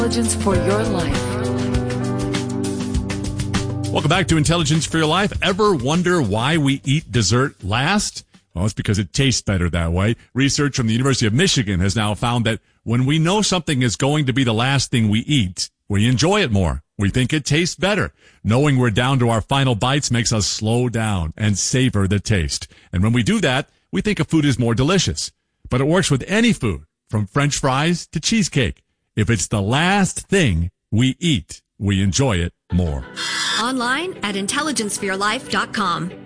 Intelligence for your life. Welcome back to Intelligence for Your Life. Ever wonder why we eat dessert last? Well, it's because it tastes better that way. Research from the University of Michigan has now found that when we know something is going to be the last thing we eat, we enjoy it more. We think it tastes better. Knowing we're down to our final bites makes us slow down and savor the taste. And when we do that, we think a food is more delicious. But it works with any food, from French fries to cheesecake. If it's the last thing we eat, we enjoy it more. Online at intelligenceforyourlife.com.